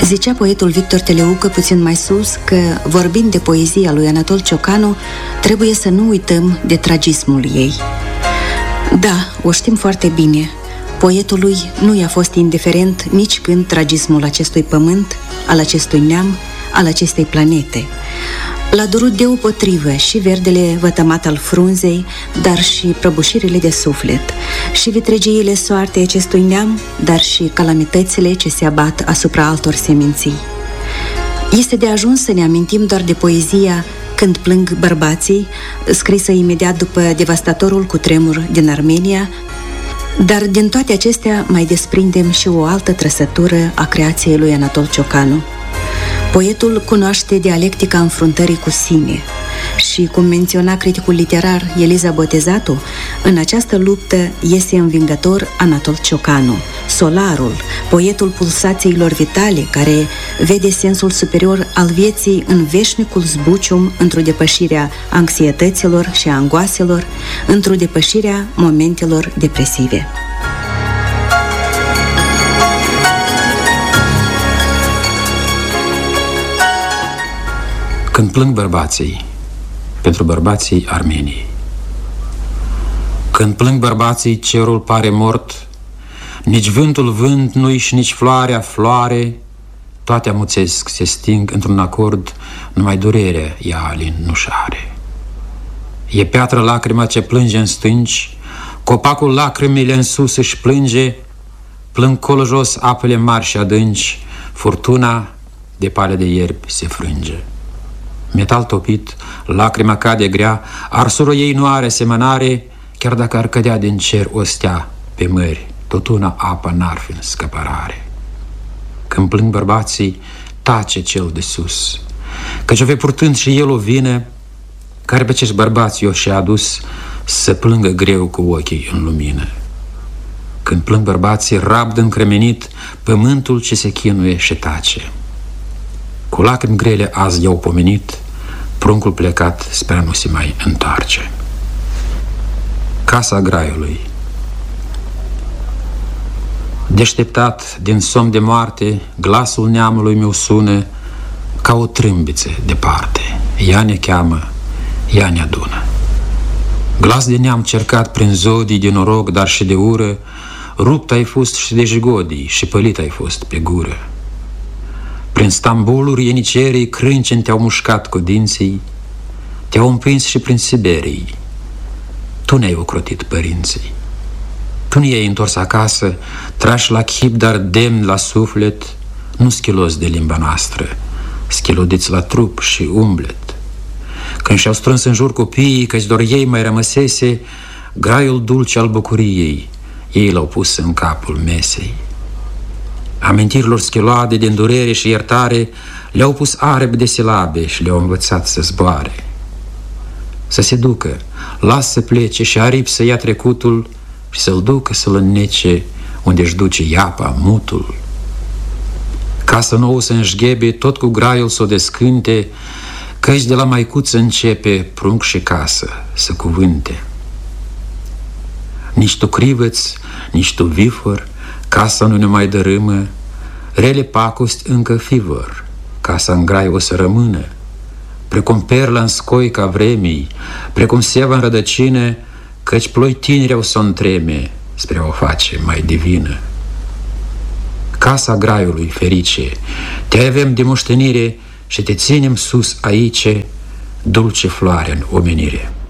Zicea poetul Victor Teleucă puțin mai sus că, vorbind de poezia lui Anatol Ciocanu, trebuie să nu uităm de tragismul ei. Da, o știm foarte bine. Poetului nu i-a fost indiferent nici când tragismul acestui pământ, al acestui neam, al acestei planete. L-a durut deopotrivă și verdele vătămat al frunzei, dar și prăbușirile de suflet, și vitregiile soartei acestui neam, dar și calamitățile ce se abat asupra altor seminții. Este de ajuns să ne amintim doar de poezia Când plâng bărbații, scrisă imediat după devastatorul cutremur din Armenia, dar din toate acestea mai desprindem și o altă trăsătură a creației lui Anatol Ciocanu. Poetul cunoaște dialectica înfruntării cu sine și, cum menționa criticul literar Eliza Botezatu, în această luptă iese învingător Anatol Ciocanu, solarul, poetul pulsațiilor vitale, care vede sensul superior al vieții în veșnicul zbucium, într-o depășirea anxietăților și a angoaselor, într-o depășirea momentelor depresive. Când plâng bărbații, pentru bărbații Armeniei. Când plâng bărbații, cerul pare mort, nici vântul vânt nu-i și nici floarea floare, toate amuțesc, se sting într-un acord, numai durerea ea alin nu-și are. E piatră lacrima ce plânge în stânci, copacul lacrimile în sus își plânge, plâng colo jos apele mari și adânci, furtuna de pale de ierbi se frânge. Metal topit, lacrima cade grea, arsurul ei nu are semănare, chiar dacă ar cădea din cer o stea pe mări, tot una apa n-ar fi în scăpărare. Când plâng bărbații, tace cel de sus, căci o vei purtând și el o vină, care pe acești bărbați i-o și-a adus să plângă greu cu ochii în lumină. Când plâng bărbații, rabd încremenit pământul ce se chinuie și tace. Cu lacrimi grele azi i-au pomenit pruncul plecat spre a nu se mai întoarce. Casa graiului. Deșteptat din somn de moarte, glasul neamului meu sună ca o trâmbiță departe. Ea ne cheamă, ea ne adună. Glas de neam cercat prin zodii de noroc, dar și de ură, rupt ai fost și de jigodii și pălit ai fost pe gură. Prin stambuluri ienicerii crânceni te-au mușcat cu dinții, te-au împins și prin Siberii. Tu ne-ai ocrotit părinții. Tu ne ai întors acasă, trași la chip, dar demn la suflet, nu schilos de limba noastră, schilodiți la trup și umblet. Când și-au strâns în jur copiii, căci doar ei mai rămăsese, graiul dulce al bucuriei, ei l-au pus în capul mesei. Amintirilor schiloade din durere și iertare le-au pus aripi de silabe și le-au învățat să zboare. Să se ducă, las să plece și aripi să ia trecutul și să-l ducă să-l înnece unde-și duce iapa, mutul. Casa nouă să înșghebe, tot cu graiul s-o descânte, căci de la maicuță începe prunc și casă să cuvânte. Nici tu crivăț, nici tu vifor, casa nu ne mai dărâmă, rele pacosti încă fi vor, casa în grai o să rămână, precum perla în scoica vremii, precum seva în rădăcină, căci ploi tineri o să o întreme spre a o face mai divină. Casa graiului, ferice, te avem de moștenire și te ținem sus aici, dulce floare în omenire.